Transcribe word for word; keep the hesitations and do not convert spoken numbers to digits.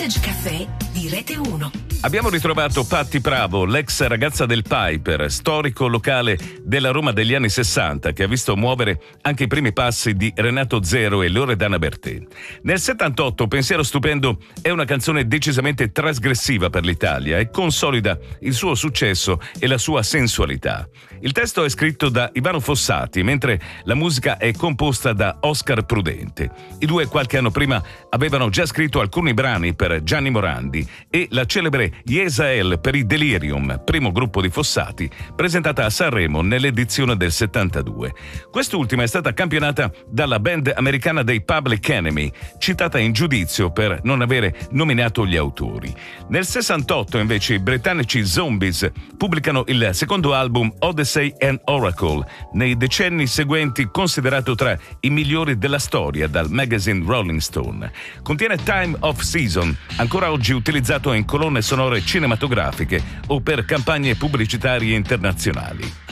Vintage Caffè di Rete uno. Abbiamo ritrovato Patti Pravo, l'ex ragazza del Piper, storico locale della Roma degli anni sessanta, che ha visto muovere anche i primi passi di Renato Zero e Loredana Bertè. Nel settantotto Pensiero Stupendo è una canzone decisamente trasgressiva per l'Italia e consolida il suo successo e la sua sensualità. Il testo è scritto da Ivano Fossati, mentre la musica è composta da Oscar Prudente. I due qualche anno prima avevano già scritto alcuni brani per Gianni Morandi e la celebre Yesael per i Delirium, primo gruppo di Fossati, presentata a Sanremo nell'edizione del settantadue. Quest'ultima è stata campionata dalla band americana dei Public Enemy, citata in giudizio per non avere nominato gli autori. Nel sessantotto invece i britannici Zombies pubblicano il secondo album Odyssey and Oracle, nei decenni seguenti considerato tra i migliori della storia dal magazine Rolling Stone. Contiene Time of Season, ancora oggi utilizzato in colonne sonore cinematografiche o per campagne pubblicitarie internazionali.